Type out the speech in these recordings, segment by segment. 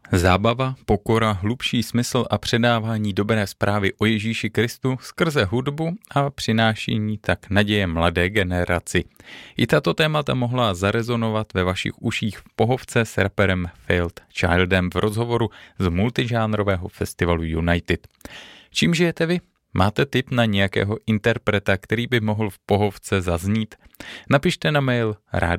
Zábava, pokora, hlubší smysl a předávání dobré zprávy o Ježíši Kristu skrze hudbu a přinášení tak naděje mladé generaci. I tato témata mohla zarezonovat ve vašich uších v pohovce s raperem Failed Childem v rozhovoru z multižánrového festivalu United. Čím žijete vy? Máte tip na nějakého interpreta, který by mohl v pohovce zaznít? Napište na mail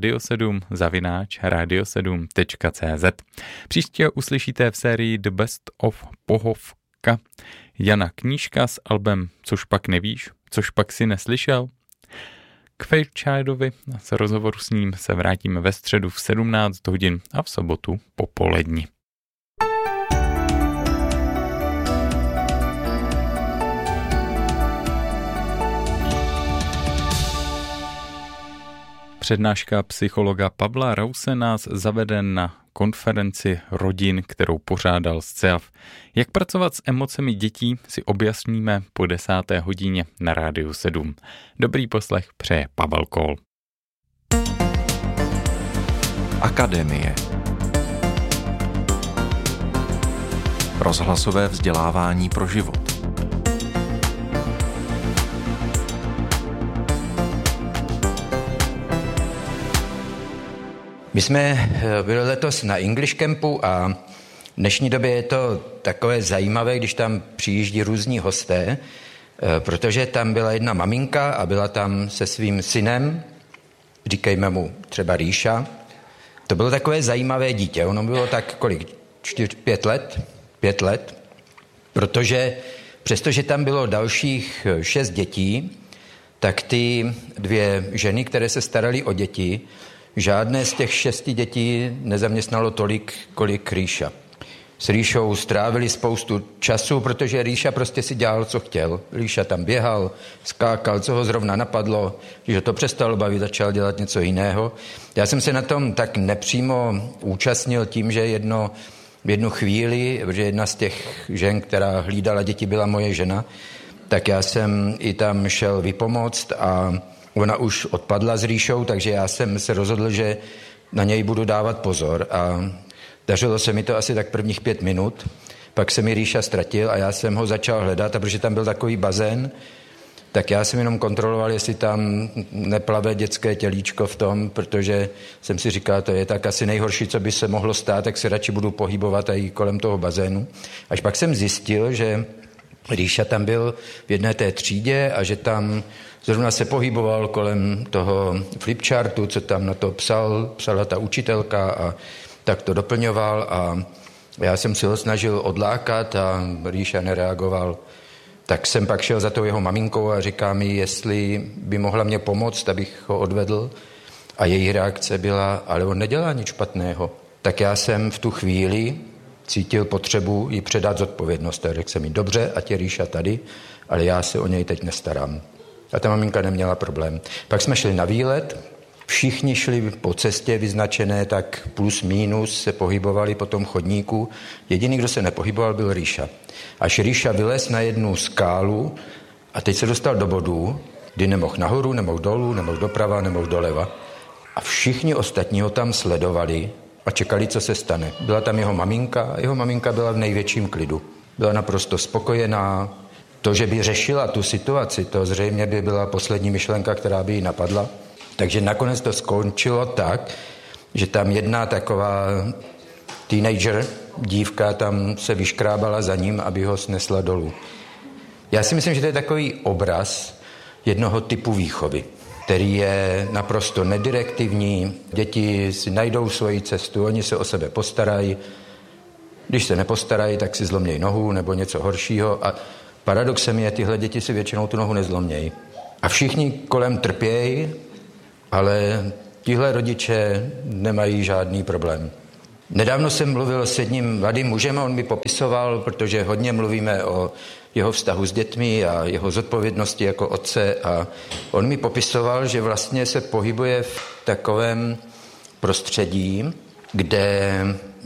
radio7@radio7.cz. Příště uslyšíte v sérii The Best of Pohovka Jana Knížka s albem Což pak nevíš, což pak si neslyšel. K Failed Childovi z rozhovoru s ním se vrátíme ve středu v 17 hodin a v sobotu popolední. Přednáška psychologa Pavla Rause nás zavede na konferenci rodin, kterou pořádal SCEAF. Jak pracovat s emocemi dětí, si objasníme po 10. hodině na Rádiu 7. Dobrý poslech přeje Pavel Kohl. Akademie. Rozhlasové vzdělávání pro život. My jsme byli letos na English Campu a v dnešní době je to takové zajímavé, když tam přijíždí různí hosté, protože tam byla jedna maminka a byla tam se svým synem, říkejme mu třeba Ríša. To bylo takové zajímavé dítě, ono bylo tak kolik, 5 let, protože přestože tam bylo dalších 6 dětí, tak ty 2 ženy, které se staraly o děti, žádné z těch 6 dětí nezaměstnalo tolik, kolik Ríša. S Ríšou strávili spoustu času, protože Ríša prostě si dělal, co chtěl. Ríša tam běhal, skákal, co ho zrovna napadlo, když ho to přestalo bavit, začal dělat něco jiného. Já jsem se na tom tak nepřímo účastnil tím, že v jednu chvíli, protože jedna z těch žen, která hlídala děti, byla moje žena, tak já jsem i tam šel vypomoct a ona už odpadla s Ríšou, takže já jsem se rozhodl, že na něj budu dávat pozor a dařilo se mi to asi tak prvních 5 minut. Pak se mi Ríša ztratil a já jsem ho začal hledat a protože tam byl takový bazén, tak já jsem jenom kontroloval, jestli tam neplave dětské tělíčko v tom, protože jsem si říkal, to je tak asi nejhorší, co by se mohlo stát, tak se radši budu pohybovat i kolem toho bazénu. Až pak jsem zjistil, že Ríša tam byl v jedné té třídě a že tam zrovna se pohyboval kolem toho flipchartu, co tam na to psala ta učitelka a tak to doplňoval a já jsem si ho snažil odlákat a Ríša nereagoval. Tak jsem pak šel za tou jeho maminkou a říká mi, jestli by mohla mě pomoct, abych ho odvedl. A její reakce byla, ale on nedělá nic špatného. Tak já jsem v tu chvíli cítil potřebu jí předat zodpovědnost. Tak řekl jsem mi, dobře, ať je Ríša tady, ale já se o něj teď nestarám. A ta maminka neměla problém. Pak jsme šli na výlet, všichni šli po cestě vyznačené, tak plus minus se pohybovali po tom chodníku. Jediný, kdo se nepohyboval, byl Ríša. Až Ríša vylez na jednu skálu a teď se dostal do bodu, kdy nemohl nahoru, nemohl dolů, nemohl doprava, nemohl doleva. A všichni ostatní ho tam sledovali a čekali, co se stane. Byla tam jeho maminka byla v největším klidu. Byla naprosto spokojená. To, že by řešila tu situaci, to zřejmě by byla poslední myšlenka, která by jí napadla. Takže nakonec to skončilo tak, že tam jedna taková teenager, dívka, tam se vyškrábala za ním, aby ho snesla dolů. Já si myslím, že to je takový obraz jednoho typu výchovy, který je naprosto nedirektivní. Děti si najdou svoji cestu, oni se o sebe postarají. Když se nepostarají, tak si zlomnějí nohu nebo něco horšího. A paradoxem je, tyhle děti si většinou tu nohu nezlomnějí. A všichni kolem trpějí, ale tihle rodiče nemají žádný problém. Nedávno jsem mluvil s jedním mladým mužem a on mi popisoval, protože hodně mluvíme o jeho vztahu s dětmi a jeho zodpovědnosti jako otce a on mi popisoval, že vlastně se pohybuje v takovém prostředí, kde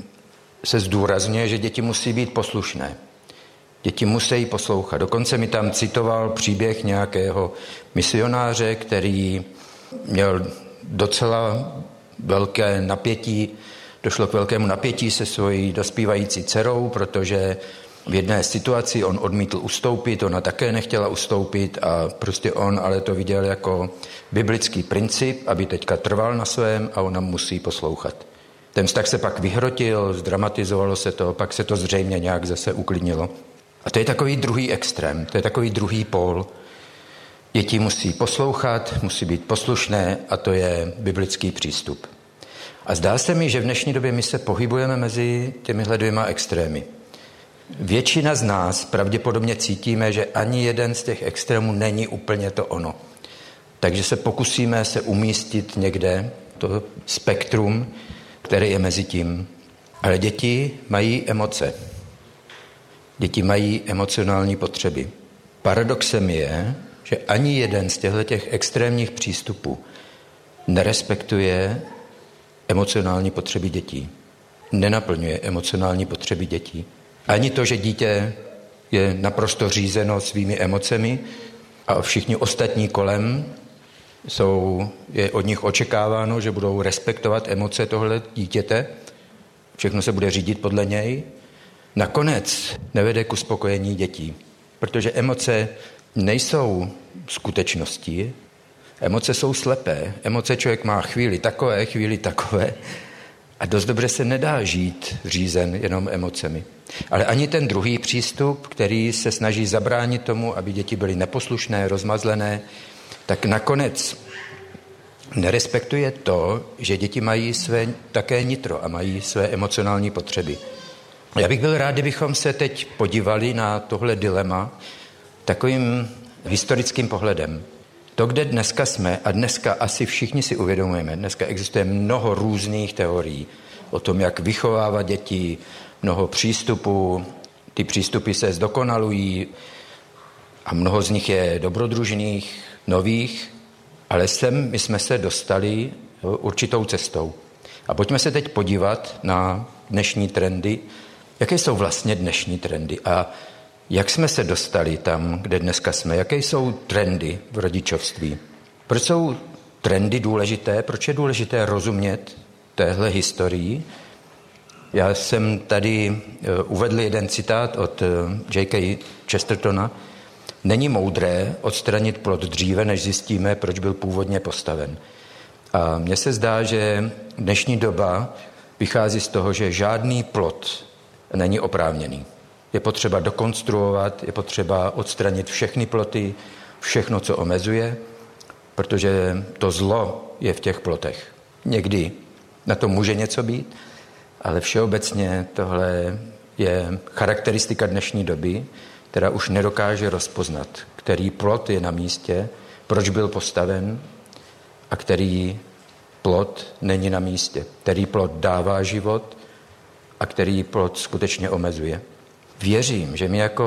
se zdůrazňuje, že děti musí být poslušné. Děti musí poslouchat. Dokonce mi tam citoval příběh nějakého misionáře, který měl docela velké napětí došlo k velkému napětí se svojí dospívající dcerou, protože v jedné situaci on odmítl ustoupit, ona také nechtěla ustoupit a prostě on ale to viděl jako biblický princip, aby teďka trval na svém a ona musí poslouchat. Ten vztah se pak vyhrotil, zdramatizovalo se to, pak se to zřejmě nějak zase uklidnilo. A to je takový druhý extrém, to je takový druhý pól. Děti musí poslouchat, musí být poslušné a to je biblický přístup. A zdá se mi, že v dnešní době my se pohybujeme mezi těmihle dvěma extrémy. Většina z nás pravděpodobně cítíme, že ani jeden z těch extrémů není úplně to ono. Takže se pokusíme se umístit někde, to spektrum, které je mezi tím. Ale děti mají emoce. Děti mají emocionální potřeby. Paradoxem je, že ani jeden z těchto extrémních přístupů nerespektuje emocionální potřeby dětí. Nenaplňuje emocionální potřeby dětí. Ani to, že dítě je naprosto řízeno svými emocemi a všichni ostatní kolem je od nich očekáváno, že budou respektovat emoce tohle dítěte, všechno se bude řídit podle něj, nakonec nevede k uspokojení dětí, protože emoce nejsou skutečností, emoce jsou slepé, emoce člověk má chvíli takové a dost dobře se nedá žít řízen jenom emocemi. Ale ani ten druhý přístup, který se snaží zabránit tomu, aby děti byly neposlušné, rozmazlené, tak nakonec nerespektuje to, že děti mají své také nitro a mají své emocionální potřeby. Já bych byl rád, kdybychom se teď podívali na tohle dilema takovým historickým pohledem. To, kde dneska jsme, a dneska asi všichni si uvědomujeme, dneska existuje mnoho různých teorií o tom, jak vychovávat děti, mnoho přístupů, ty přístupy se zdokonalují a mnoho z nich je dobrodružných, nových, ale my jsme se dostali určitou cestou. A pojďme se teď podívat na dnešní trendy, jaké jsou vlastně dnešní trendy a jak jsme se dostali tam, kde dneska jsme, jaké jsou trendy v rodičovství. Proč jsou trendy důležité, proč je důležité rozumět téhle historii. Já jsem tady uvedl jeden citát od J.K. Chestertona. Není moudré odstranit plod dříve, než zjistíme, proč byl původně postaven. A mně se zdá, že dnešní doba vychází z toho, že žádný plod není oprávněný. Je potřeba dokonstruovat, je potřeba odstranit všechny ploty, všechno, co omezuje, protože to zlo je v těch plotech. Někdy na to může něco být, ale všeobecně tohle je charakteristika dnešní doby, která už nedokáže rozpoznat, který plot je na místě, proč byl postaven a který plot není na místě, který plot dává život a který plot skutečně omezuje. Věřím, že my jako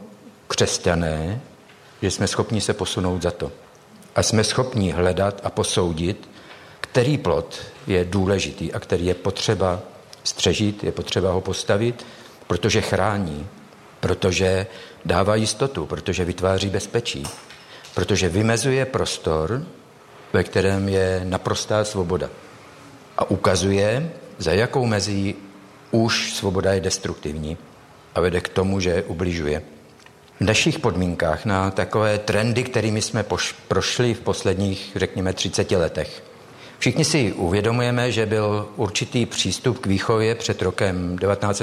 křesťané, že jsme schopni se posunout za to. A jsme schopni hledat a posoudit, který plot je důležitý a který je potřeba střežit, je potřeba ho postavit, protože chrání, protože dává jistotu, protože vytváří bezpečí, protože vymezuje prostor, ve kterém je naprostá svoboda. A ukazuje, za jakou mezí už svoboda je destruktivní a vede k tomu, že ubližuje. V našich podmínkách na takové trendy, kterými jsme prošli v posledních, řekněme, 30 letech. Všichni si uvědomujeme, že byl určitý přístup k výchově před rokem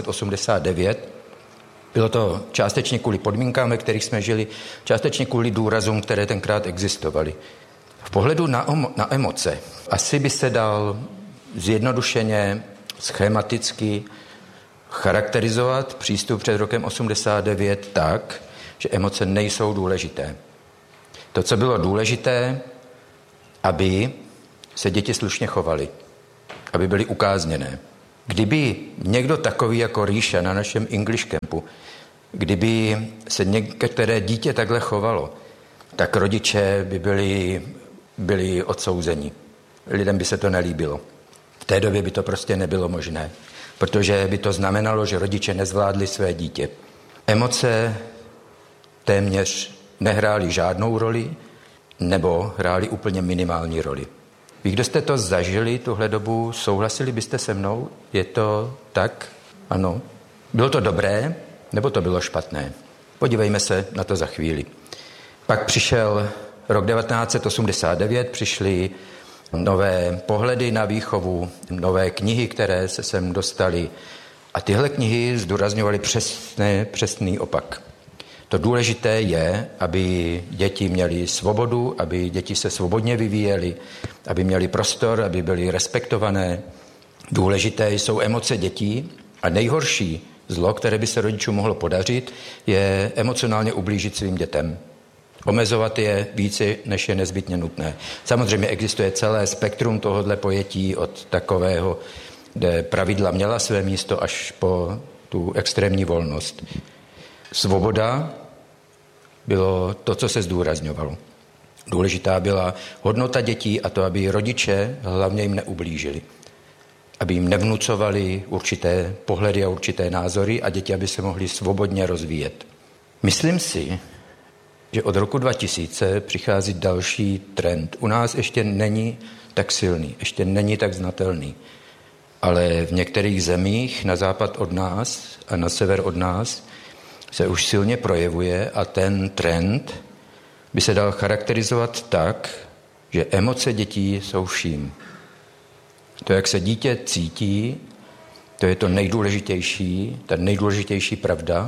1989. Bylo to částečně kvůli podmínkám, ve kterých jsme žili, částečně kvůli důrazům, které tenkrát existovaly. V pohledu na emoce asi by se dal zjednodušeně, schematicky charakterizovat přístup před rokem 89 tak, že emoce nejsou důležité. To, co bylo důležité, aby se děti slušně chovaly, aby byly ukázněné. Kdyby někdo takový jako Ríša na našem English campu, kdyby se některé dítě takhle chovalo, tak rodiče by byli odsouzeni. Lidem by se to nelíbilo. V té době by to prostě nebylo možné, protože by to znamenalo, že rodiče nezvládli své dítě. Emoce téměř nehrály žádnou roli nebo hrály úplně minimální roli. Vy, kdo jste to zažili, tuhle dobu, souhlasili byste se mnou? Je to tak? Ano. Bylo to dobré, nebo to bylo špatné? Podívejme se na to za chvíli. Pak přišel rok 1989, přišly nové pohledy na výchovu, nové knihy, které se sem dostaly. A tyhle knihy zdůrazňovaly přesný opak. To důležité je, aby děti měly svobodu, aby děti se svobodně vyvíjely, aby měly prostor, aby byly respektované. Důležité jsou emoce dětí a nejhorší zlo, které by se rodičům mohlo podařit, je emocionálně ublížit svým dětem. Omezovat je více, než je nezbytně nutné. Samozřejmě existuje celé spektrum tohohle pojetí od takového, kde pravidla měla své místo, až po tu extrémní volnost. Svoboda bylo to, co se zdůrazňovalo. Důležitá byla hodnota dětí a to, aby rodiče hlavně jim neublížili. Aby jim nevnucovali určité pohledy a určité názory a děti, aby se mohly svobodně rozvíjet. Myslím si, že od roku 2000 přichází další trend. U nás ještě není tak silný, ještě není tak znatelný. Ale v některých zemích na západ od nás a na sever od nás se už silně projevuje a ten trend by se dal charakterizovat tak, že emoce dětí jsou vším. To, jak se dítě cítí, to je to nejdůležitější, ta nejdůležitější pravda,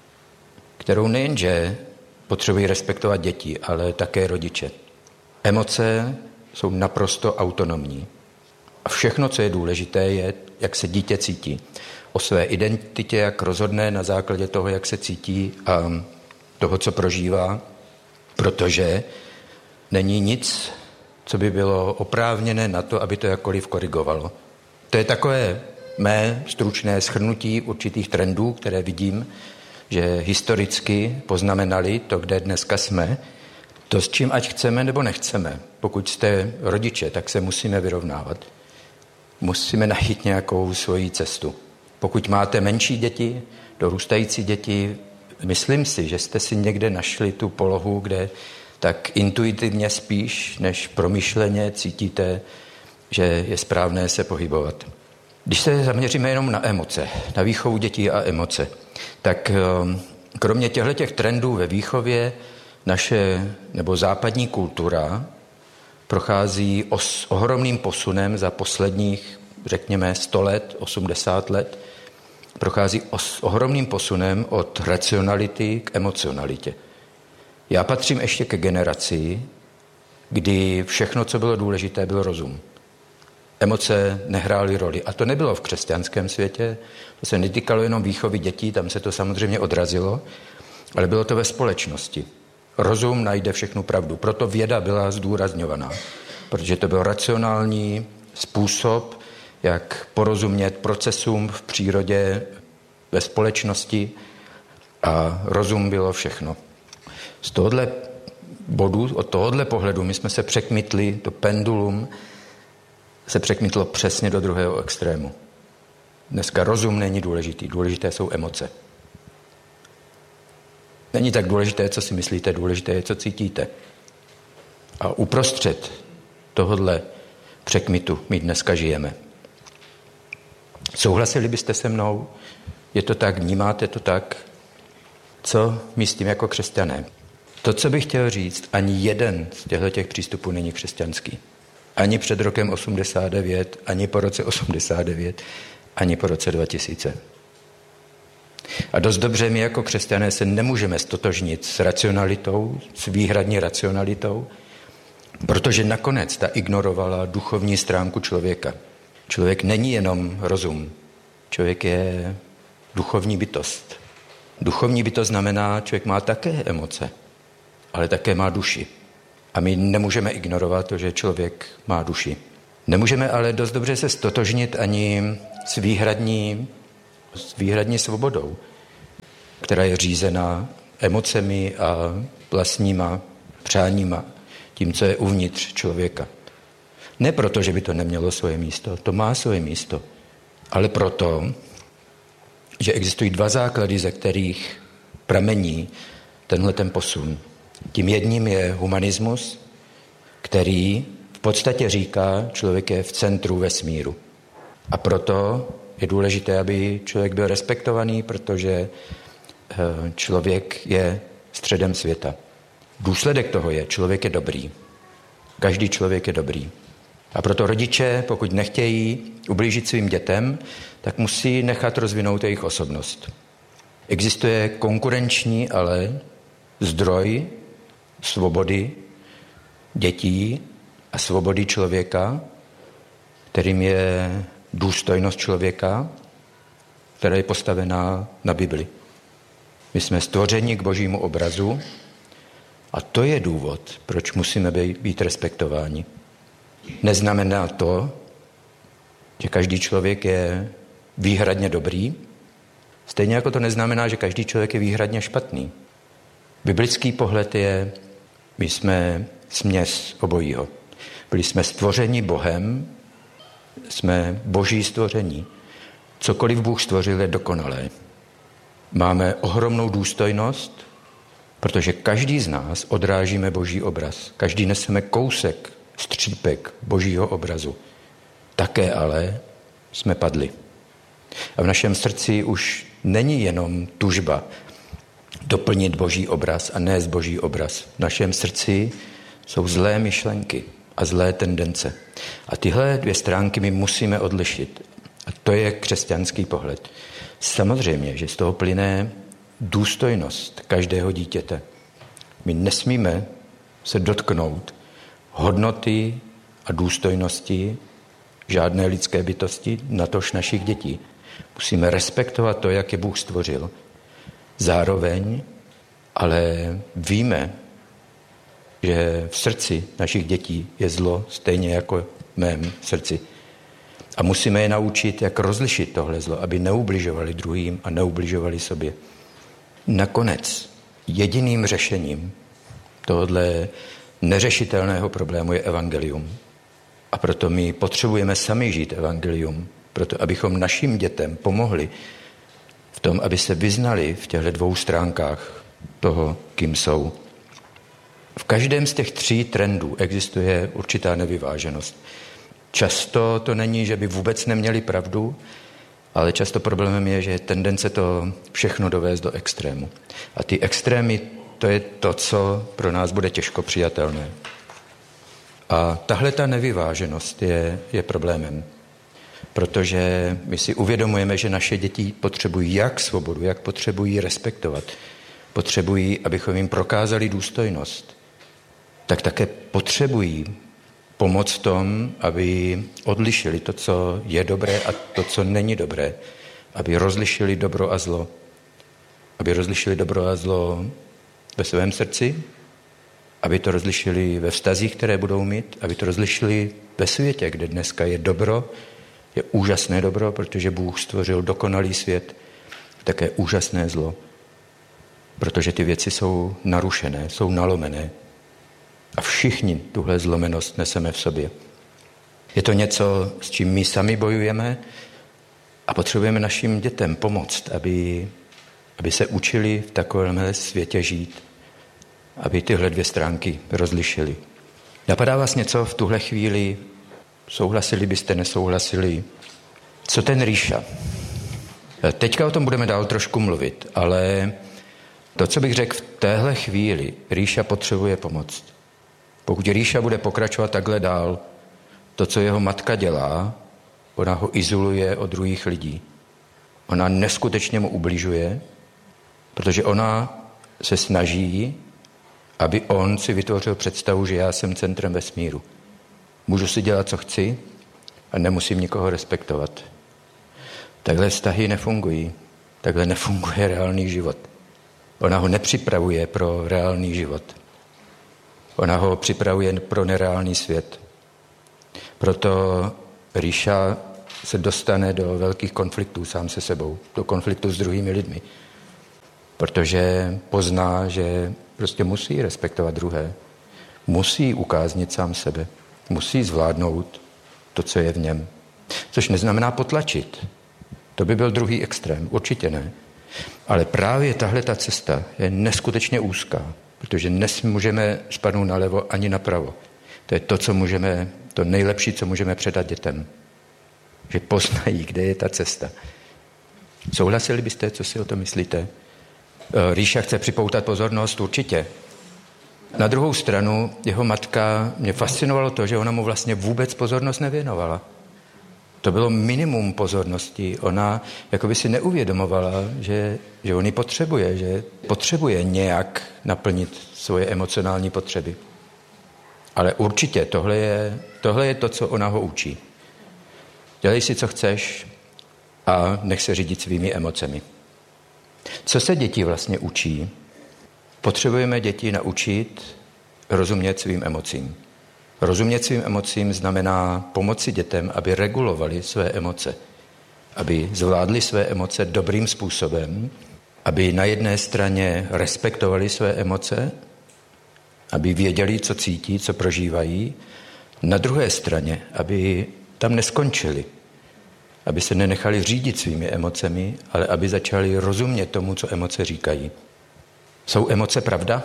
kterou nejenže potřebují respektovat děti, ale také rodiče. Emoce jsou naprosto autonomní. A všechno, co je důležité, je, jak se dítě cítí. O své identitě, jak rozhodne na základě toho, jak se cítí a toho, co prožívá, protože není nic, co by bylo oprávněné na to, aby to jakkoliv korigovalo. To je takové mé stručné shrnutí určitých trendů, které vidím, že historicky poznamenali to, kde dneska jsme, to, s čím ať chceme nebo nechceme. Pokud jste rodiče, tak se musíme vyrovnávat. Musíme najít nějakou svoji cestu. Pokud máte menší děti, dorůstající děti, myslím si, že jste si někde našli tu polohu, kde tak intuitivně spíš než promyšleně cítíte, že je správné se pohybovat. Když se zaměříme jenom na emoce, na výchovu dětí a emoce, tak kromě těchto trendů ve výchově naše nebo západní kultura prochází ohromným posunem za posledních, řekněme, 100 let, 80 let, prochází ohromným posunem od racionality k emocionalitě. Já patřím ještě ke generaci, kdy všechno, co bylo důležité, byl rozum. Emoce nehrály roli. A to nebylo v křesťanském světě, to se netýkalo jenom výchovy dětí, tam se to samozřejmě odrazilo, ale bylo to ve společnosti. Rozum najde všechnu pravdu, proto věda byla zdůrazňovaná, protože to byl racionální způsob, jak porozumět procesům v přírodě, ve společnosti a rozum bylo všechno. Z tohohle bodu, od tohohle pohledu my jsme se překmitli, to pendulum se překmitlo přesně do druhého extrému. Dneska rozum není důležitý, důležité jsou emoce. Není tak důležité, co si myslíte, důležité je, co cítíte. A uprostřed tohohle překmitu my dneska žijeme. Souhlasili byste se mnou? Je to tak, vnímáte to tak? Co my s tím jako křesťané? To, co bych chtěl říct, ani jeden z těchto přístupů není křesťanský. Ani před rokem 89, ani po roce 89, ani po roce 2000. A dost dobře my jako křesťané se nemůžeme stotožnit s racionalitou, s výhradní racionalitou, protože nakonec ta ignorovala duchovní stránku člověka. Člověk není jenom rozum, člověk je duchovní bytost. Duchovní bytost znamená, člověk má také emoce, ale také má duši. A my nemůžeme ignorovat to, že člověk má duši. Nemůžeme ale dost dobře se stotožnit ani s výhradní svobodou, která je řízená emocemi a vlastníma přáníma, tím, co je uvnitř člověka. Ne proto, že by to nemělo svoje místo, to má svoje místo, ale proto, že existují dva základy, ze kterých pramení tenhle ten posun. Tím jedním je humanismus, který v podstatě říká, člověk je v centru vesmíru. A proto je důležité, aby člověk byl respektovaný, protože člověk je středem světa. Důsledek toho je, člověk je dobrý. Každý člověk je dobrý. A proto rodiče, pokud nechtějí ublížit svým dětem, tak musí nechat rozvinout jejich osobnost. Existuje konkurenční, ale zdroj svobody dětí a svobody člověka, kterým je důstojnost člověka, která je postavená na Bibli. My jsme stvořeni k Božímu obrazu a to je důvod, proč musíme být respektováni. Neznamená to, že každý člověk je výhradně dobrý, stejně jako to neznamená, že každý člověk je výhradně špatný. Biblický pohled je, my jsme směs obojího. Byli jsme stvořeni Bohem, jsme boží stvoření. Cokoliv Bůh stvořil je dokonalé. Máme ohromnou důstojnost, protože každý z nás odrážíme boží obraz. Každý neseme kousek, střípek božího obrazu. Také ale jsme padli. A v našem srdci už není jenom tužba doplnit boží obraz a nést boží obraz. V našem srdci jsou zlé myšlenky a zlé tendence. A tyhle dvě stránky my musíme odlišit. A to je křesťanský pohled. Samozřejmě, že z toho plyne důstojnost každého dítěte. My nesmíme se dotknout hodnoty a důstojnosti žádné lidské bytosti, natož našich dětí. Musíme respektovat to, jak je Bůh stvořil. Zároveň ale víme, že v srdci našich dětí je zlo stejně jako v mém srdci. A musíme je naučit, jak rozlišit tohle zlo, aby neubližovali druhým a neubližovali sobě. Nakonec jediným řešením tohohle neřešitelného problému je evangelium. A proto my potřebujeme sami žít evangelium, proto abychom našim dětem pomohli v tom, aby se vyznali v těchto dvou stránkách toho, kým jsou. V každém z těch tří trendů existuje určitá nevyváženost. Často to není, že by vůbec neměli pravdu, ale často problémem je, že je tendence to všechno dovést do extrému. A ty extrémy, to je to, co pro nás bude těžko přijatelné. A tahle ta nevyváženost je problémem, protože my si uvědomujeme, že naše děti potřebují jak svobodu, jak potřebují respektovat, potřebují, abychom jim prokázali důstojnost, tak také potřebují pomoc v tom, aby odlišili to, co je dobré a to, co není dobré, aby rozlišili dobro a zlo. Aby rozlišili dobro a zlo ve svém srdci, aby to rozlišili ve vztazích, které budou mít, aby to rozlišili ve světě, kde dneska je dobro, je úžasné dobro, protože Bůh stvořil dokonalý svět, také úžasné zlo, protože ty věci jsou narušené, jsou nalomené a všichni tuhle zlomenost neseme v sobě. Je to něco, s čím my sami bojujeme a potřebujeme našim dětem pomoct, aby se učili v takovémhle světě žít, aby tyhle dvě stránky rozlišili. Napadá vás něco v tuhle chvíli? Souhlasili byste, nesouhlasili? Co ten Ríša? Teďka o tom budeme dál trošku mluvit, ale to, co bych řekl v téhle chvíli, Ríša potřebuje pomoc. Pokud Ríša bude pokračovat takhle dál, to, co jeho matka dělá, ona ho izoluje od druhých lidí. Ona neskutečně mu ubližuje, protože ona se snaží, aby on si vytvořil představu, že já jsem centrem vesmíru. Můžu si dělat, co chci a nemusím nikoho respektovat. Takhle vztahy nefungují. Takhle nefunguje reálný život. Ona ho nepřipravuje pro reálný život. Ona ho připravuje pro nereálný svět. Proto Ríša se dostane do velkých konfliktů sám se sebou, do konfliktu s druhými lidmi. Protože pozná, že prostě musí respektovat druhé. Musí ukáznit sám sebe. Musí zvládnout to, co je v něm. Což neznamená potlačit. To by byl druhý extrém. Určitě ne. Ale právě tahle ta cesta je neskutečně úzká, protože nemůžeme spadnout nalevo ani napravo. To je to nejlepší, co můžeme předat dětem. Že poznají, kde je ta cesta. Souhlasili byste, co si o tom myslíte? Ríša chce připoutat pozornost, určitě. Na druhou stranu, jeho matka, mě fascinovalo to, že ona mu vlastně vůbec pozornost nevěnovala. To bylo minimum pozornosti. Ona jakoby si neuvědomovala, že on ji potřebuje, že potřebuje nějak naplnit svoje emocionální potřeby. Ale určitě tohle je to, co ona ho učí. Dělej si, co chceš a nech se řídit svými emocemi. Co se děti vlastně učí? Potřebujeme děti naučit rozumět svým emocím. Rozumět svým emocím znamená pomoci dětem, aby regulovali své emoce, aby zvládli své emoce dobrým způsobem, aby na jedné straně respektovali své emoce, aby věděli, co cítí, co prožívají, na druhé straně, aby tam neskončili, aby se nenechali řídit svými emocemi, ale aby začali rozumět tomu, co emoce říkají. Jsou emoce pravda?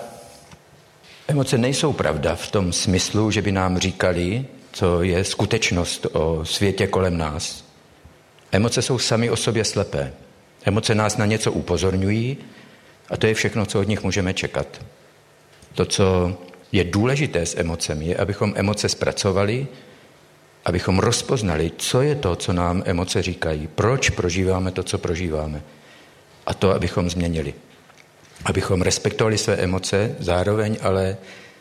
Emoce nejsou pravda v tom smyslu, že by nám říkali, co je skutečnost o světě kolem nás. Emoce jsou sami o sobě slepé. Emoce nás na něco upozorňují a to je všechno, co od nich můžeme čekat. To, co je důležité s emocemi, je, abychom emoce zpracovali, abychom rozpoznali, co je to, co nám emoce říkají, proč prožíváme to, co prožíváme. A to, abychom změnili. Abychom respektovali své emoce, zároveň ale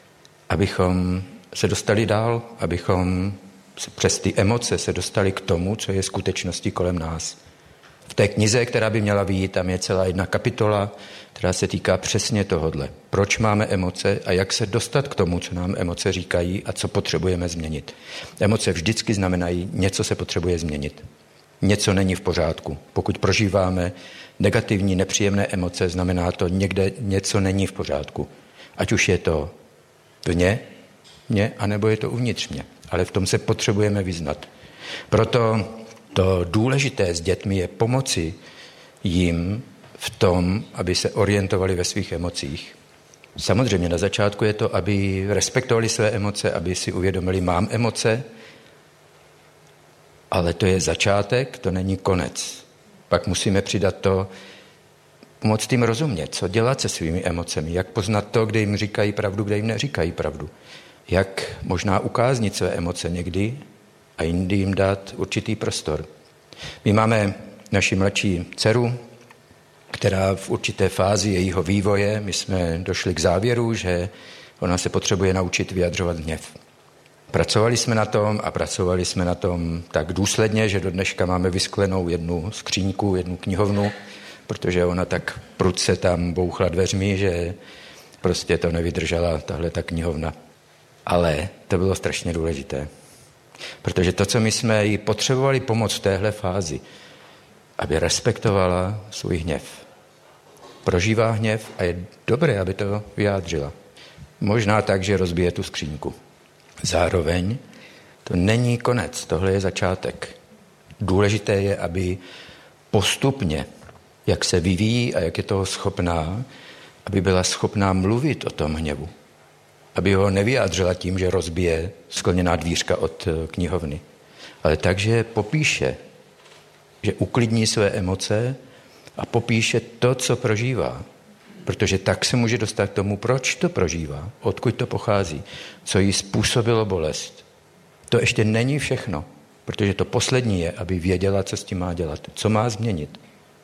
abychom se dostali dál, abychom přes ty emoce se dostali k tomu, co je skutečností kolem nás. V té knize, která by měla vyjít, tam je celá jedna kapitola, která se týká přesně tohodle. Proč máme emoce a jak se dostat k tomu, co nám emoce říkají a co potřebujeme změnit. Emoce vždycky znamenají, něco se potřebuje změnit. Něco není v pořádku. Pokud prožíváme negativní, nepříjemné emoce, znamená to, někde něco není v pořádku. Ať už je to vně mě, anebo je to uvnitř mě. Ale v tom se potřebujeme vyznat. Proto to důležité s dětmi je pomoci jim v tom, aby se orientovali ve svých emocích. Samozřejmě na začátku je to, aby respektovali své emoce, aby si uvědomili, mám emoce, ale to je začátek, to není konec. Pak musíme přidat to, pomoct jim rozumět, co dělat se svými emocemi, jak poznat to, kde jim říkají pravdu, kde jim neříkají pravdu. Jak možná ukáznit své emoce někdy a jindy jim dát určitý prostor. My máme naši mladší dceru, která v určité fázi jejího vývoje, my jsme došli k závěru, že ona se potřebuje naučit vyjadřovat hněv. Pracovali jsme na tom tak důsledně, že do dneška máme vysklenou jednu skříňku, jednu knihovnu, protože ona tak prudce tam bouchla dveřmi, že prostě to nevydržela tahle ta knihovna. Ale to bylo strašně důležité, protože to, co my jsme jí potřebovali pomoct v téhle fázi, aby respektovala svůj hněv. Prožívá hněv a je dobré, aby to vyjádřila. Možná tak, že rozbije tu skříňku. Zároveň to není konec, tohle je začátek. Důležité je, aby postupně, jak se vyvíjí a jak je toho schopná, aby byla schopná mluvit o tom hněvu. Aby ho nevyjádřila tím, že rozbije skleněná dvířka od knihovny. Ale takže popíše, že uklidní své emoce a popíše to, co prožívá. Protože tak se může dostat k tomu, proč to prožívá, odkud to pochází, co jí způsobilo bolest. To ještě není všechno, protože to poslední je, aby věděla, co s tím má dělat, co má změnit.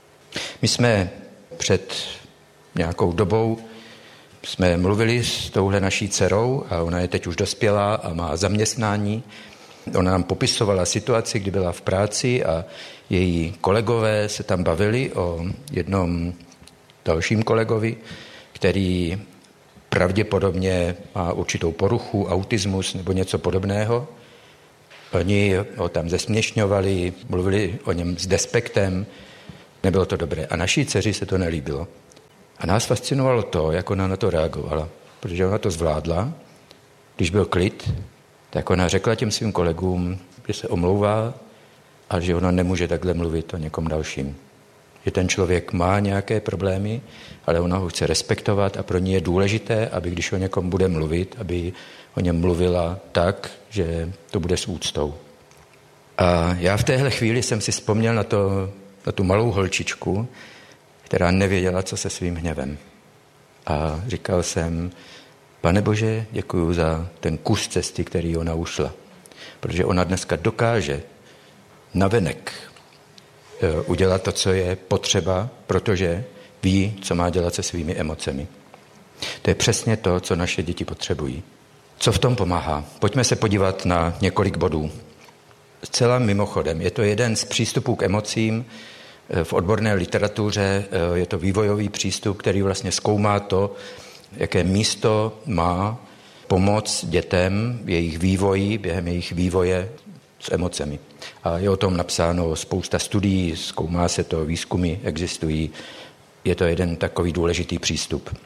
My jsme před nějakou dobou jsme mluvili s touhle naší dcerou a ona je teď už dospělá a má zaměstnání. Ona nám popisovala situaci, kdy byla v práci a její kolegové se tam bavili o jednom dalším kolegovi, který pravděpodobně má určitou poruchu, autismus nebo něco podobného. Oni ho tam zesměšňovali, mluvili o něm s despektem, nebylo to dobré. A naší dceři se to nelíbilo. A nás fascinovalo to, jak ona na to reagovala, protože ona to zvládla. Když byl klid, tak ona řekla těm svým kolegům, že se omlouvá a že ona nemůže takhle mluvit o někom dalším. že ten člověk má nějaké problémy, ale ona ho chce respektovat a pro ní je důležité, aby když o někom bude mluvit, aby o něm mluvila tak, že to bude s úctou. A já v téhle chvíli jsem si vzpomněl na tu malou holčičku, která nevěděla, co se svým hněvem. A říkal jsem, Pane Bože, děkuju za ten kus cesty, který ona ušla. Protože ona dneska dokáže navenek udělat to, co je potřeba, protože ví, co má dělat se svými emocemi. To je přesně to, co naše děti potřebují. Co v tom pomáhá? Pojďme se podívat na několik bodů. Zcela mimochodem, je to jeden z přístupů k emocím. V odborné literatuře je to vývojový přístup, který vlastně zkoumá to, jaké místo má pomoc dětem v jejich vývoji, během jejich vývoje s emocemi. A je o tom napsáno spousta studií, zkoumá se to, výzkumy existují. Je to jeden takový důležitý přístup.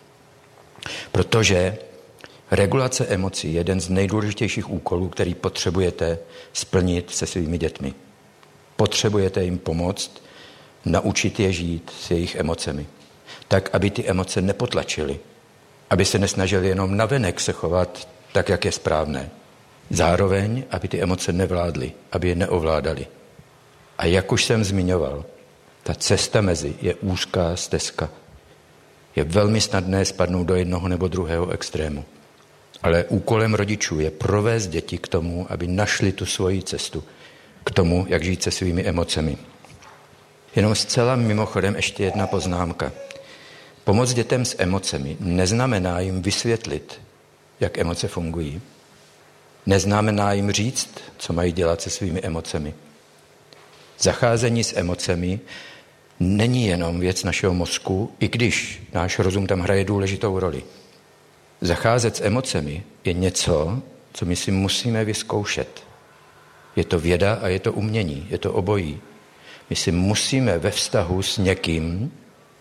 Protože regulace emocí je jeden z nejdůležitějších úkolů, který potřebujete splnit se svými dětmi. Potřebujete jim pomoct, naučit je žít s jejich emocemi. Tak, aby ty emoce nepotlačily. Aby se nesnažili jenom navenek se chovat tak, jak je správné. Zároveň, aby ty emoce nevládly, aby je neovládali. A jak už jsem zmiňoval, ta cesta mezi je úzká stezka. Je velmi snadné spadnout do jednoho nebo druhého extrému. Ale úkolem rodičů je provést děti k tomu, aby našli tu svoji cestu, k tomu, jak žít se svými emocemi. Jenom zcela mimochodem ještě jedna poznámka. Pomoc dětem s emocemi neznamená jim vysvětlit, jak emoce fungují. Neznamená jim říct, co mají dělat se svými emocemi. Zacházení s emocemi není jenom věc našeho mozku, i když náš rozum tam hraje důležitou roli. Zacházet s emocemi je něco, co my si musíme vyzkoušet. Je to věda a je to umění, je to obojí. My si musíme ve vztahu s někým,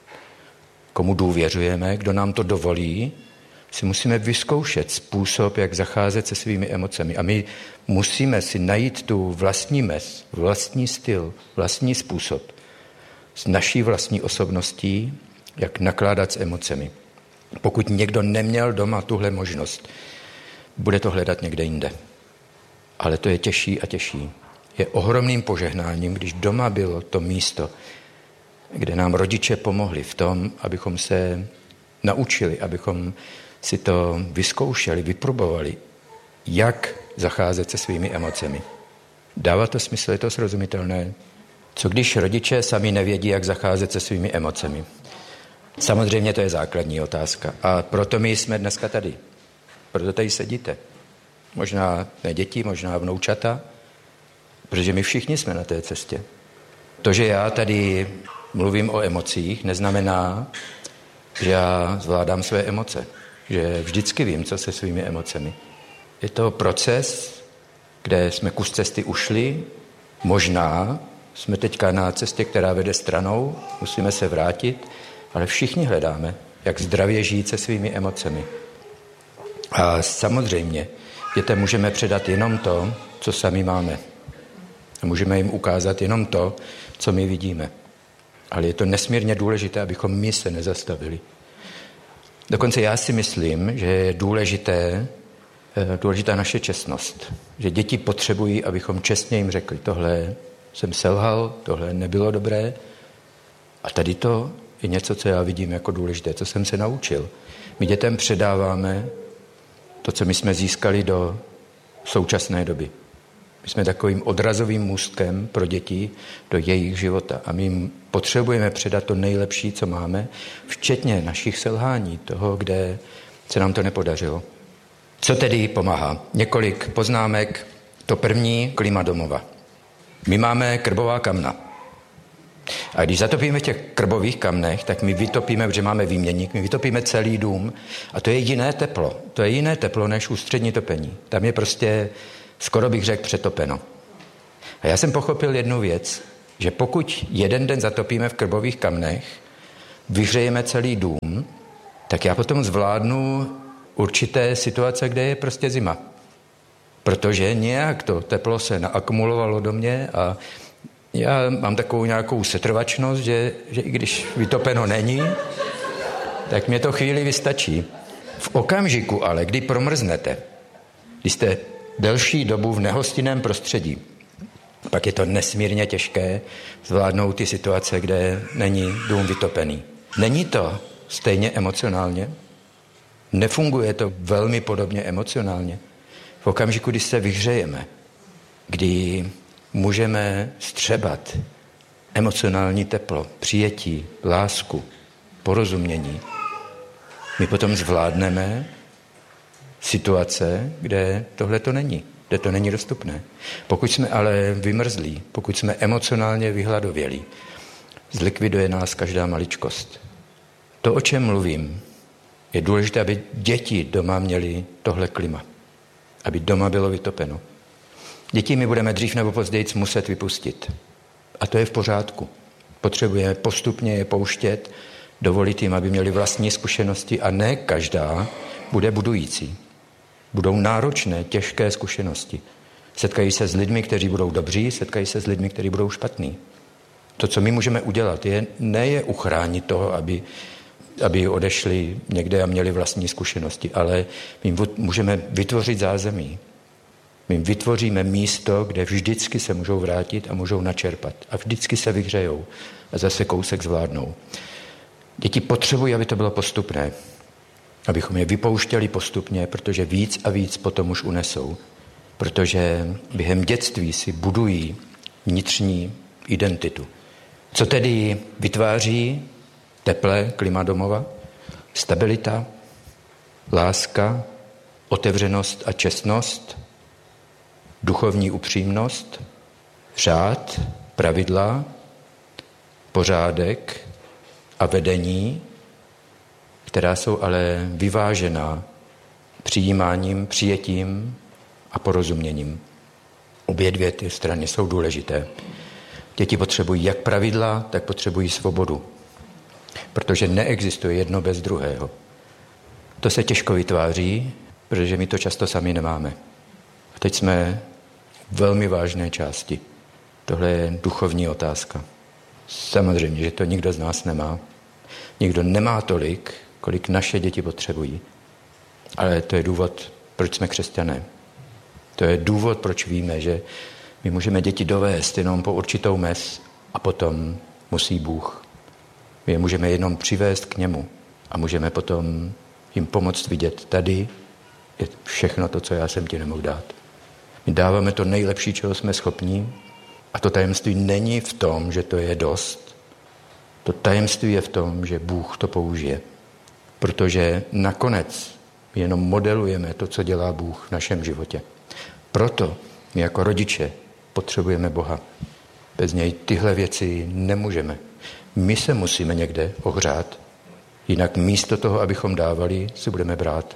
komu důvěřujeme, kdo nám to dovolí, si musíme vyzkoušet způsob, jak zacházet se svými emocemi. A my musíme si najít tu vlastní mez, vlastní styl, vlastní způsob s naší vlastní osobností, jak nakládat s emocemi. Pokud někdo neměl doma tuhle možnost, bude to hledat někde jinde. Ale to je těžší a těžší. Je ohromným požehnáním, když doma bylo to místo, kde nám rodiče pomohli v tom, abychom se naučili, abychom si to vyzkoušeli, vyprobovali, jak zacházet se svými emocemi. Dává to smysl, je to srozumitelné? Co když rodiče sami nevědí, jak zacházet se svými emocemi? Samozřejmě to je základní otázka. A proto my jsme dneska tady. Proto tady sedíte. Možná ne děti, možná vnoučata, protože my všichni jsme na té cestě. To, že já tady mluvím o emocích, neznamená, že já zvládám své emoce. Že vždycky vím, co se svými emocemi. Je to proces, kde jsme kus cesty ušli, možná jsme teďka na cestě, která vede stranou, musíme se vrátit, ale všichni hledáme, jak zdravě žít se svými emocemi. A samozřejmě dětem můžeme předat jenom to, co sami máme. A můžeme jim ukázat jenom to, co my vidíme. Ale je to nesmírně důležité, abychom my se nezastavili. Dokonce já si myslím, že je důležitá naše čestnost. Že děti potřebují, abychom čestně jim řekli, tohle jsem selhal, tohle nebylo dobré. A tady to je něco, co já vidím jako důležité, co jsem se naučil. My dětem předáváme to, co my jsme získali do současné doby. My jsme takovým odrazovým můstkem pro děti do jejich života. A my jim potřebujeme předat to nejlepší, co máme, včetně našich selhání, toho, kde se nám to nepodařilo. Co tedy pomáhá? Několik poznámek. To první, klima domova. My máme krbová kamna. A když zatopíme v těch krbových kamnech, tak my vytopíme, protože máme výměník, my vytopíme celý dům a to je jiné teplo. To je jiné teplo než ústřední topení. Tam je prostě, skoro bych řekl, přetopeno. A já jsem pochopil jednu věc, že pokud jeden den zatopíme v krbových kamnech, vyhřejeme celý dům, tak já potom zvládnu určité situace, kde je prostě zima. Protože nějak to teplo se naakumulovalo do mě a Já mám takovou nějakou setrvačnost, že i když vytopeno není, tak mě to chvíli vystačí. V okamžiku ale, kdy promrznete, když jste delší dobu v nehostinném prostředí, pak je to nesmírně těžké zvládnout ty situace, kde není dům vytopený. Není to stejně emocionálně? Nefunguje to velmi podobně emocionálně? V okamžiku, kdy se vyhřejeme, kdy můžeme střebat emocionální teplo, přijetí, lásku, porozumění, my potom zvládneme situace, kde tohle to není, kde to není dostupné. Pokud jsme ale vymrzlí, pokud jsme emocionálně vyhladovělí, zlikviduje nás každá maličkost. To, o čem mluvím, je důležité, aby děti doma měly tohle klima. Aby doma bylo vytopeno. Děti my budeme dřív nebo později muset vypustit. A to je v pořádku. Potřebujeme postupně je pouštět, dovolit jim, aby měli vlastní zkušenosti a ne každá bude budující. Budou náročné, těžké zkušenosti. Setkají se s lidmi, kteří budou dobří, setkají se s lidmi, kteří budou špatní. To, co my můžeme udělat, je uchránit toho, aby odešli někde a měli vlastní zkušenosti, ale my můžeme vytvořit zázemí. My vytvoříme místo, kde vždycky se můžou vrátit a můžou načerpat. A vždycky se vyhřejou a zase kousek zvládnou. Děti potřebují, aby to bylo postupné. Abychom je vypouštěli postupně, protože víc a víc potom už unesou. Protože během dětství si budují vnitřní identitu. Co tedy vytváří teplé klima domova? Stabilita, láska, otevřenost a čestnost, duchovní upřímnost, řád, pravidla, pořádek a vedení, která jsou ale vyvážená přijímáním, přijetím a porozuměním. Obě dvě ty strany jsou důležité. Děti potřebují jak pravidla, tak potřebují svobodu. Protože neexistuje jedno bez druhého. To se těžko vytváří, protože my to často sami nemáme. A teď jsme v velmi vážné části. Tohle je duchovní otázka. Samozřejmě, že to nikdo z nás nemá. Nikdo nemá tolik, kolik naše děti potřebují. Ale to je důvod, proč jsme křesťané. To je důvod, proč víme, že my můžeme děti dovést jenom po určitou mez a potom musí Bůh. My je můžeme jenom přivést k němu a můžeme potom jim pomoct vidět, tady je všechno to, co já jsem ti nemohl dát. My dáváme to nejlepší, čeho jsme schopní, a to tajemství není v tom, že to je dost. To tajemství je v tom, že Bůh to použije. Protože nakonec my jenom modelujeme to, co dělá Bůh v našem životě. Proto my jako rodiče potřebujeme Boha. Bez něj tyhle věci nemůžeme. My se musíme někde ohřát, jinak místo toho, abychom dávali, si budeme brát.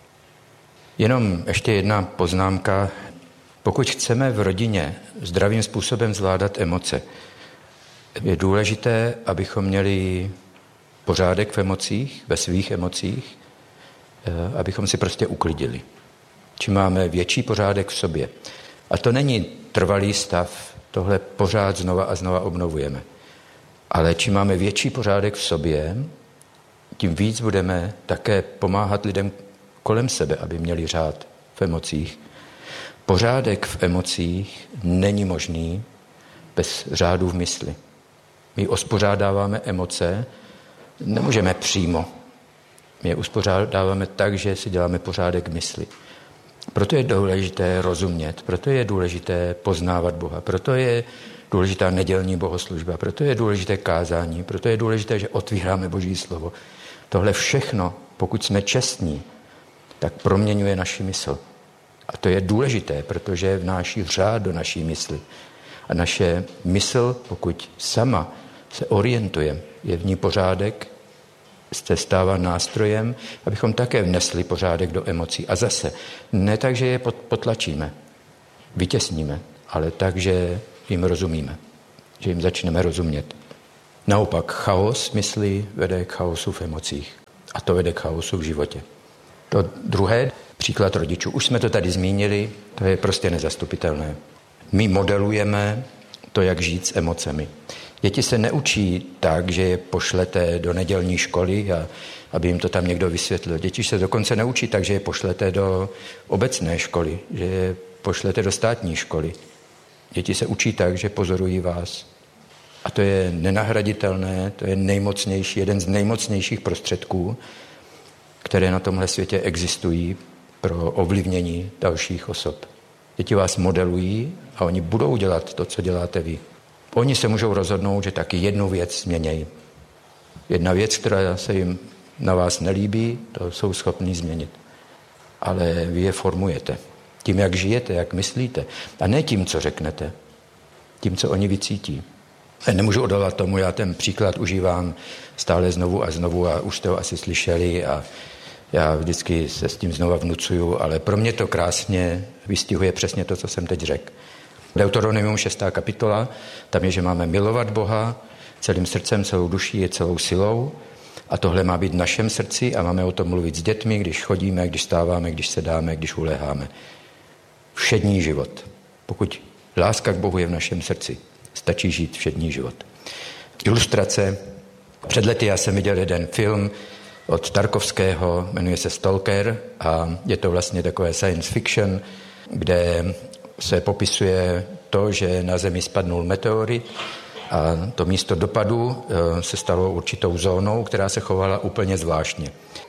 Jenom ještě jedna poznámka. Pokud chceme v rodině zdravým způsobem zvládat emoce, je důležité, abychom měli pořádek v emocích, ve svých emocích, abychom si prostě uklidili. Čím máme větší pořádek v sobě. A to není trvalý stav, tohle pořád znova a znova obnovujeme. Ale čím máme větší pořádek v sobě, tím víc budeme také pomáhat lidem kolem sebe, aby měli řád v emocích. Pořádek v emocích není možný bez řádu v mysli. My uspořádáváme emoce, nemůžeme přímo. My je uspořádáváme tak, že si děláme pořádek v mysli. Proto je důležité rozumět, proto je důležité poznávat Boha, proto je důležitá nedělní bohoslužba, proto je důležité kázání, proto je důležité, že otvíráme Boží slovo. Tohle všechno, pokud jsme čestní, tak proměňuje naši mysl. A to je důležité, protože vnáší řád do naší mysli. A naše mysl, pokud sama se orientuje, je v ní pořádek, se stává nástrojem, abychom také vnesli pořádek do emocí. A zase, ne tak, že je potlačíme, vytěsníme, ale tak, že jim rozumíme, že jim začneme rozumět. Naopak, chaos mysli vede k chaosu v emocích. A to vede k chaosu v životě. To druhé, příklad rodičů. Už jsme to tady zmínili, to je prostě nezastupitelné. My modelujeme to, jak žít s emocemi. Děti se neučí tak, že je pošlete do nedělní školy a aby jim to tam někdo vysvětlil. Děti se dokonce neučí tak, že je pošlete do obecné školy, že je pošlete do státní školy. Děti se učí tak, že pozorují vás. A to je nenahraditelné, to je nejmocnější, jeden z nejmocnějších prostředků, které na tomhle světě existují pro ovlivnění dalších osob. Děti vás modelují a oni budou dělat to, co děláte vy. Oni se můžou rozhodnout, že taky jednu věc změnějí. Jedna věc, která se jim na vás nelíbí, to jsou schopní změnit. Ale vy je formujete. Tím, jak žijete, jak myslíte. A ne tím, co řeknete. Tím, co oni vycítí. Nemůžu odolovat tomu, já ten příklad užívám stále znovu a už jste ho asi slyšeli a já vždycky se s tím znova vnucuju, ale pro mě to krásně vystihuje přesně to, co jsem teď řekl. Deuteronomium 6. kapitola, tam je, že máme milovat Boha celým srdcem, celou duší, celou silou a tohle má být v našem srdci a máme o tom mluvit s dětmi, když chodíme, když stáváme, když sedáme, když uléháme. Všední život. Pokud láska k Bohu je v našem srdci, stačí žít všední život. Ilustrace. Před lety já jsem viděl jeden film od Tarkovského, jmenuje se Stalker a je to vlastně takové science fiction, kde se popisuje to, že na Zemi spadnul meteorit a to místo dopadu se stalo určitou zónou, která se chovala úplně zvláštně.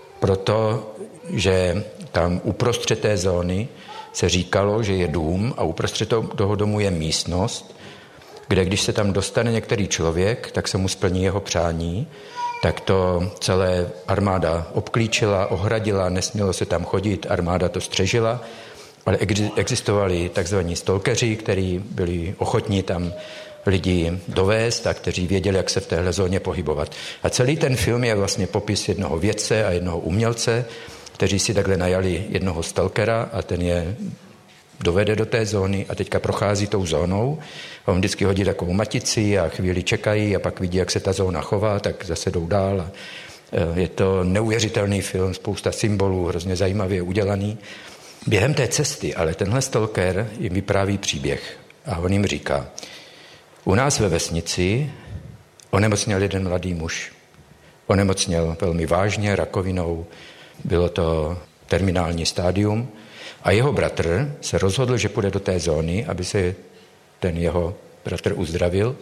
Protože tam uprostřed té zóny se říkalo, že je dům a uprostřed toho domu je místnost, kde když se tam dostane některý člověk, tak se mu splní jeho přání, tak to celé armáda obklíčila, ohradila, nesmělo se tam chodit, armáda to střežila, ale existovali takzvaní stalkeři, kteří byli ochotní tam lidi dovést a kteří věděli, jak se v téhle zóně pohybovat. A celý ten film je vlastně popis jednoho vědce a jednoho umělce, kteří si takhle najali jednoho stalkera a ten je dovede do té zóny a teďka prochází tou zónou a on vždycky hodí takovou matici a chvíli čekají a pak vidí, jak se ta zóna chová, tak zase jdou dál. A je to neuvěřitelný film, spousta symbolů, hrozně zajímavě udělaný. Během té cesty, ale tenhle stalker jim vypráví příběh a on jim říká, u nás ve vesnici onemocněl jeden mladý muž. Onemocněl velmi vážně rakovinou, bylo to terminální stádium a jeho bratr se rozhodl, že půjde do té zóny, aby se ten jeho bratr uzdravil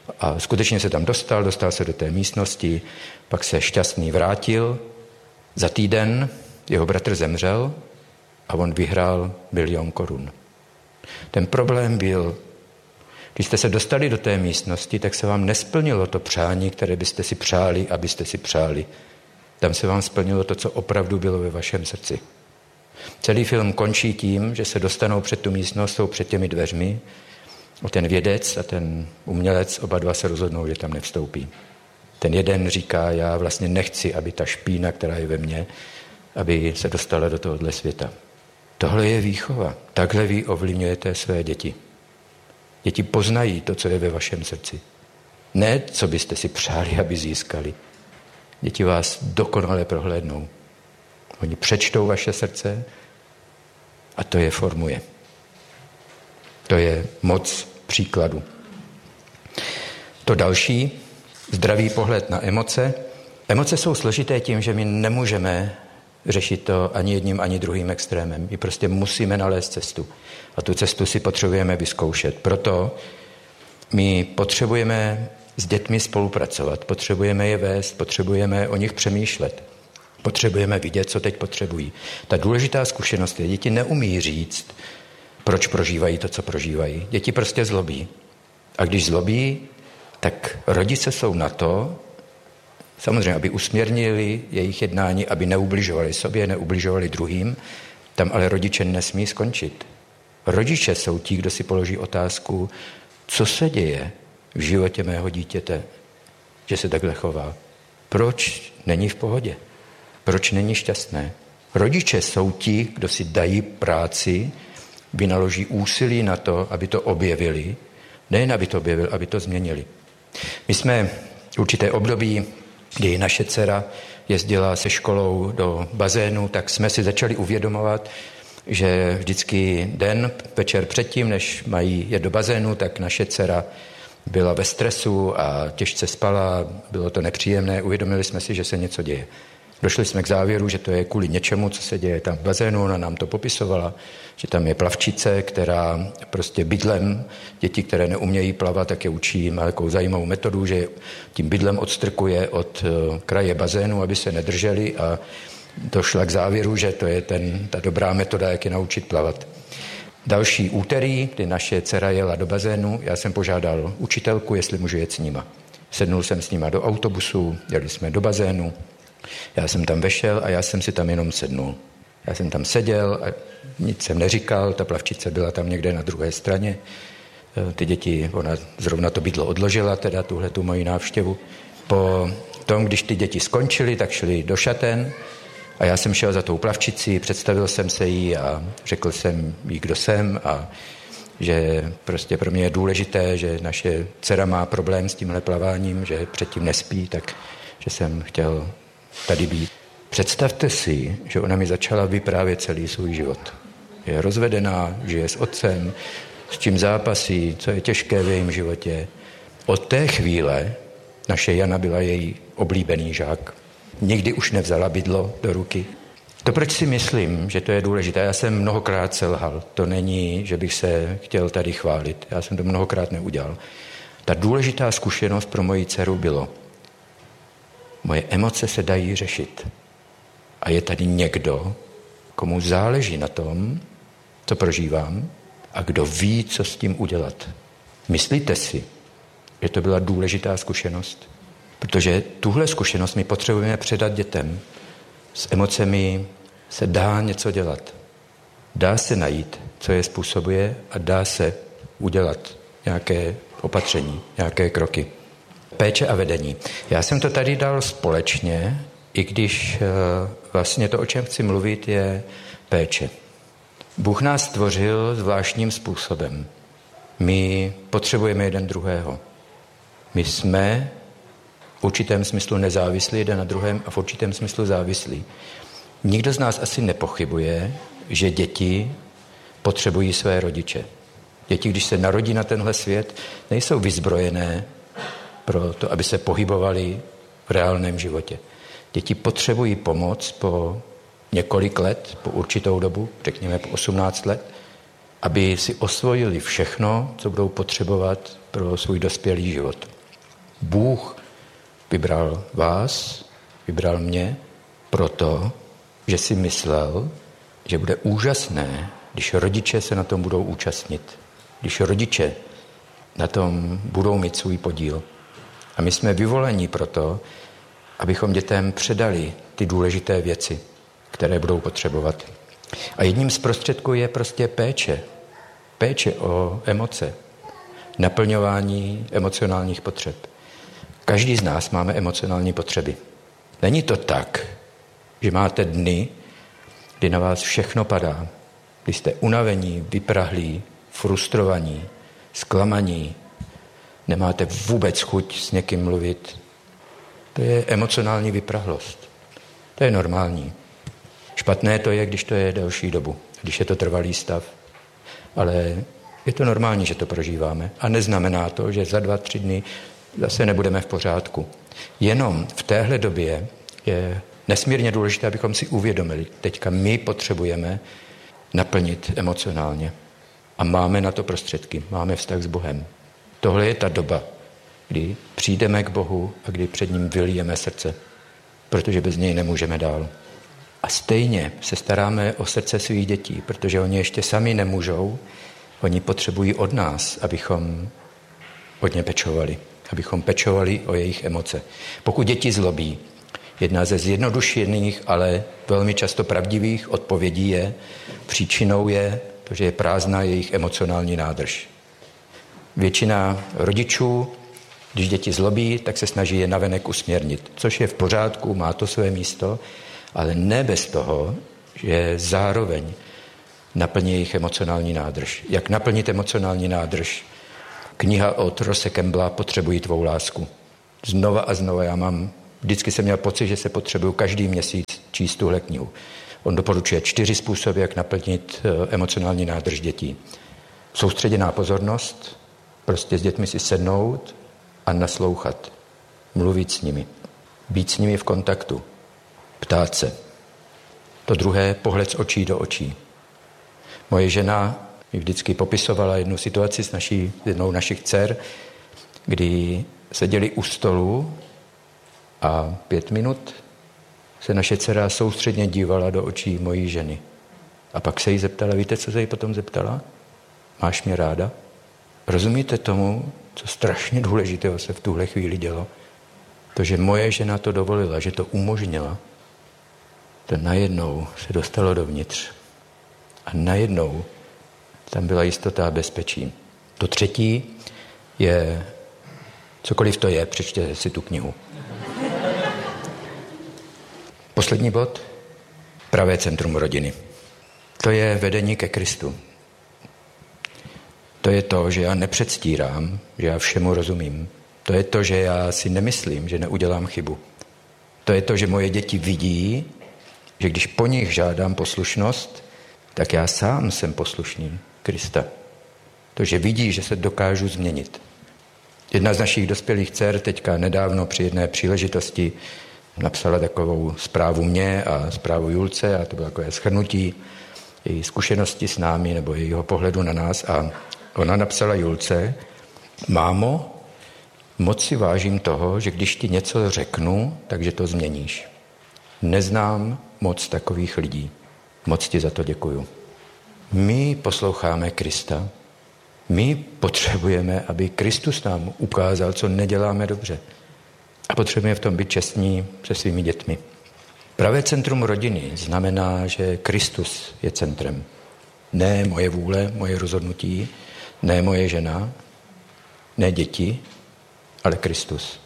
a skutečně se tam dostal se do té místnosti, pak se šťastný vrátil. Za týden jeho bratr zemřel a on vyhrál 1 000 000 korun. Ten problém byl, když jste se dostali do té místnosti, tak se vám nesplnilo to přání, které byste si přáli, abyste si přáli. Tam se vám splnilo to, co opravdu bylo ve vašem srdci. Celý film končí tím, že se dostanou před tu místnost, jsou před těmi dveřmi a ten vědec a ten umělec, oba dva se rozhodnou, že tam nevstoupí. Ten jeden říká, já vlastně nechci, aby ta špína, která je ve mně, aby se dostala do tohohle světa. Tohle je výchova. Takhle vy ovlivňujete své děti. Děti poznají to, co je ve vašem srdci. Ne, co byste si přáli, aby získali. Děti vás dokonale prohlédnou. Oni přečtou vaše srdce a to je formuje. To je moc příkladu. To další, zdravý pohled na emoce. Emoce jsou složité tím, že my nemůžeme řešit to ani jedním, ani druhým extrémem. My prostě musíme nalézt cestu. A tu cestu si potřebujeme vyzkoušet. Proto my potřebujeme s dětmi spolupracovat, potřebujeme je vést, potřebujeme o nich přemýšlet. Potřebujeme vidět, co teď potřebují. Ta důležitá zkušenost je, děti neumí říct, proč prožívají to, co prožívají. Děti prostě zlobí. A když zlobí, tak rodiče jsou na to, samozřejmě, aby usměrnili jejich jednání, aby neubližovali sobě, neubližovali druhým, tam ale rodiče nesmí skončit. Rodiče jsou ti, kdo si položí otázku, co se děje v životě mého dítěte, že se takhle chová. Proč není v pohodě? Proč není šťastné? Rodiče jsou ti, kdo si dají práci, vynaloží úsilí na to, aby to objevili, nejen aby to objevili, aby to změnili. My jsme určité období, kdy naše dcera jezdila se školou do bazénu, tak jsme si začali uvědomovat, že vždycky večer předtím, než mají jet do bazénu, tak naše dcera byla ve stresu a těžce spala, bylo to nepříjemné, uvědomili jsme si, že se něco děje. Došli jsme k závěru, že to je kvůli něčemu, co se děje tam v bazénu, ona nám to popisovala, že tam je plavčice, která prostě bydlem, děti, které neumějí plavat, tak je učí, má takovou zajímavou metodu, že tím bydlem odstrkuje od kraje bazénu, aby se nedrželi a došla k závěru, že to je ta dobrá metoda, jak je naučit plavat. Další úterý, kdy naše dcera jela do bazénu, já jsem požádal učitelku, jestli můžu jet s nima. Sednul jsem s nima do autobusu, jeli jsme do bazénu, já jsem tam vešel a já jsem si tam jenom sednul. Já jsem tam seděl a nic jsem neříkal, ta plavčice byla tam někde na druhé straně. Ty děti, ona zrovna to bydlo odložila, teda tuhletu moji návštěvu. Po tom, když ty děti skončily, tak šli do šaten a já jsem šel za tou plavčicí, představil jsem se jí a řekl jsem jí, kdo jsem a že prostě pro mě je důležité, že naše dcera má problém s tímhle plaváním, že předtím nespí, tak že jsem chtěl tady být. Představte si, že ona mi začala vyprávět celý svůj život. Je rozvedená, žije s otcem, s čím zápasí, co je těžké v jejím životě. Od té chvíle naše Jana byla její oblíbený žák. Nikdy už nevzala bydlo do ruky. To, proč si myslím, že to je důležité, já jsem mnohokrát selhal. To není, že bych se chtěl tady chválit. Já jsem to mnohokrát neudělal. Ta důležitá zkušenost pro moji dceru bylo, moje emoce se dají řešit. A je tady někdo, komu záleží na tom, co prožívám a kdo ví, co s tím udělat. Myslíte si, že to byla důležitá zkušenost? Protože tuhle zkušenost my potřebujeme předat dětem. S emocemi se dá něco dělat. Dá se najít, co je způsobuje a dá se udělat nějaké opatření, nějaké kroky. Péče a vedení. Já jsem to tady dal společně, i když vlastně to, o čem chci mluvit, je péče. Bůh nás stvořil zvláštním způsobem. My potřebujeme jeden druhého. My jsme v určitém smyslu nezávislí jeden na druhém a v určitém smyslu závislí. Nikdo z nás asi nepochybuje, že děti potřebují své rodiče. Děti, když se narodí na tenhle svět, nejsou vyzbrojené pro to, aby se pohybovali v reálném životě. Děti potřebují pomoc po několik let, po určitou dobu, řekněme po 18 let, aby si osvojili všechno, co budou potřebovat pro svůj dospělý život. Bůh vybral vás, vybral mě proto, že si myslel, že bude úžasné, když rodiče se na tom budou účastnit. Když rodiče na tom budou mít svůj podíl. A my jsme vyvoleni proto, abychom dětem předali ty důležité věci, které budou potřebovat. A jedním z prostředků je prostě péče. Péče o emoce. Naplňování emocionálních potřeb. Každý z nás máme emocionální potřeby. Není to tak, že máte dny, kdy na vás všechno padá. Kdy jste unavení, vyprahlí, frustrovaní, zklamaní, nemáte vůbec chuť s někým mluvit. To je emocionální vyprahlost. To je normální. Špatné to je, když to je delší dobu, když je to trvalý stav. Ale je to normální, že to prožíváme. A neznamená to, že za 2-3 dny zase nebudeme v pořádku. Jenom v téhle době je nesmírně důležité, abychom si uvědomili, teďka my potřebujeme naplnit emocionálně. A máme na to prostředky, máme vztah s Bohem. Tohle je ta doba, kdy přijdeme k Bohu a kdy před ním vylijeme srdce, protože bez něj nemůžeme dál. A stejně se staráme o srdce svých dětí, protože oni ještě sami nemůžou, oni potřebují od nás, abychom od ně pečovali, abychom pečovali o jejich emoce. Pokud děti zlobí, jedna ze zjednodušených, ale velmi často pravdivých odpovědí je, příčinou je, protože je prázdná jejich emocionální nádrž. Většina rodičů, když děti zlobí, tak se snaží je navenek usměrnit, což je v pořádku, má to své místo, ale ne bez toho, že zároveň naplní jejich emocionální nádrž. Jak naplnit emocionální nádrž? Kniha od Rosse Campbella Potřebuji tvou lásku. Znova a znova vždycky jsem měl pocit, že se potřebuju každý měsíc číst tuhle knihu. On doporučuje 4 způsoby, jak naplnit emocionální nádrž dětí. Soustředěná pozornost, prostě s dětmi si sednout a naslouchat, mluvit s nimi, být s nimi v kontaktu, ptát se. To druhé, pohled z očí do očí. Moje žena mi vždycky popisovala jednu situaci s jednou našich dcer, kdy seděli u stolu a 5 minut se naše dcera soustředně dívala do očí mojí ženy. A pak se jí zeptala, víte, co se jí potom zeptala? Máš mě ráda? Rozumíte tomu, co strašně důležitého se v tuhle chvíli dělo? To, že moje žena to dovolila, že to umožnila, to najednou se dostalo dovnitř. A najednou tam byla jistota a bezpečí. To třetí je, cokoliv to je, přečtěte si tu knihu. Poslední bod, pravé centrum rodiny. To je vedení ke Kristu. To je to, že já nepředstírám, že já všemu rozumím. To je to, že já si nemyslím, že neudělám chybu. To je to, že moje děti vidí, že když po nich žádám poslušnost, tak já sám jsem poslušný Krista. To, že vidí, že se dokážu změnit. Jedna z našich dospělých dcer teďka nedávno při jedné příležitosti napsala takovou zprávu mě a zprávu Julce a to bylo takové shrnutí její zkušenosti s námi nebo jejího pohledu na nás a ona napsala Julce, mámo, moc si vážím toho, že když ti něco řeknu, takže to změníš. Neznám moc takových lidí. Moc ti za to děkuju. My posloucháme Krista. My potřebujeme, aby Kristus nám ukázal, co neděláme dobře. A potřebujeme v tom být čestní se svými dětmi. Pravé centrum rodiny znamená, že Kristus je centrem. Ne moje vůle, moje rozhodnutí, ne moje žena, ne děti, ale Kristus.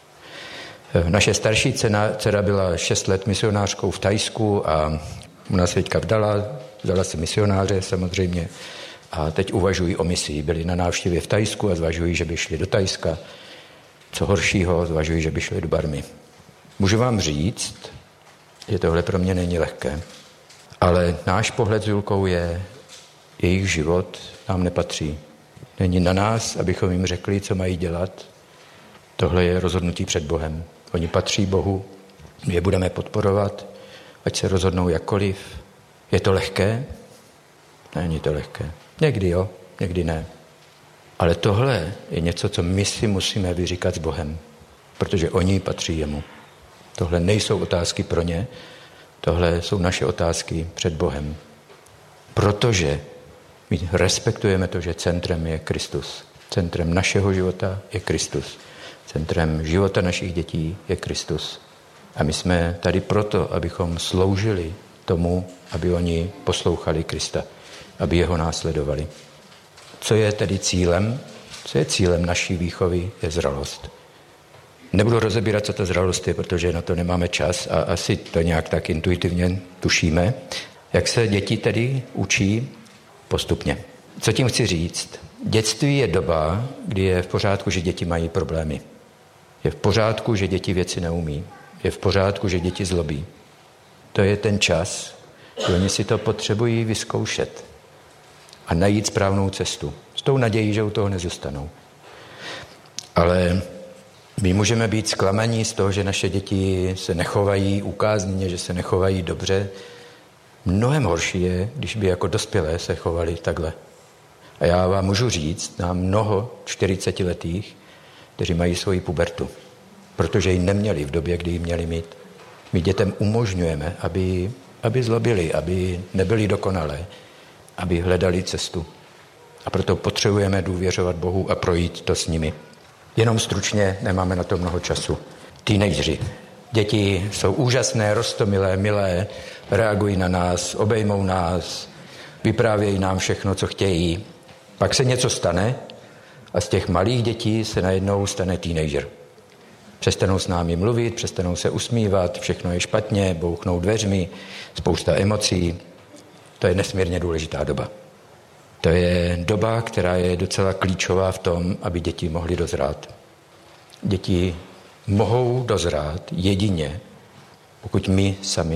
Naše starší dcera byla 6 let misionářkou v Thajsku a ona se teďka vzala si misionáře samozřejmě a teď uvažují o misi. Byli na návštěvě v Thajsku a zvažují, že by šli do Thajska. Co horšího, zvažují, že by šli do Barmy. Můžu vám říct, že tohle pro mě není lehké, ale náš pohled s Julkou je, jejich život nám nepatří. Není na nás, abychom jim řekli, co mají dělat. Tohle je rozhodnutí před Bohem. Oni patří Bohu, my je budeme podporovat, ať se rozhodnou jakkoliv. Je to lehké? Není to lehké. Někdy jo, někdy ne. Ale tohle je něco, co my si musíme vyříkat s Bohem, protože oni patří jemu. Tohle nejsou otázky pro ně, tohle jsou naše otázky před Bohem. Protože my respektujeme to, že centrem je Kristus. Centrem našeho života je Kristus. Centrem života našich dětí je Kristus. A my jsme tady proto, abychom sloužili tomu, aby oni poslouchali Krista, aby jeho následovali. Co je tedy cílem? Co je cílem naší výchovy? Je zralost. Nebudu rozebírat, co to zralost je, protože na to nemáme čas a asi to nějak tak intuitivně tušíme. Jak se děti tedy učí? Postupně. Co tím chci říct? Dětství je doba, kdy je v pořádku, že děti mají problémy. Je v pořádku, že děti věci neumí. Je v pořádku, že děti zlobí. To je ten čas, kdy oni si to potřebují vyzkoušet a najít správnou cestu. S tou nadějí, že u toho nezůstanou. Ale my můžeme být zklamaní z toho, že naše děti se nechovají ukázněně, že se nechovají dobře. Mnohem horší je, když by jako dospělé se chovali takhle. A já vám můžu říct, na mnoho 40letých, kteří mají svoji pubertu, protože ji neměli v době, kdy ji měli mít. My dětem umožňujeme, aby zlobili, aby nebyli dokonalé, aby hledali cestu. A proto potřebujeme důvěřovat Bohu a projít to s nimi. Jenom stručně, nemáme na to mnoho času. Teenageři. Děti jsou úžasné, roztomilé, milé, reagují na nás, obejmou nás, vyprávějí nám všechno, co chtějí. Pak se něco stane a z těch malých dětí se najednou stane teenager. Přestanou s námi mluvit, přestanou se usmívat, všechno je špatně, bouchnou dveřmi, spousta emocí. To je nesmírně důležitá doba. To je doba, která je docela klíčová v tom, aby děti mohly dozrát. Děti mohou dozrát jedině, pokud my sami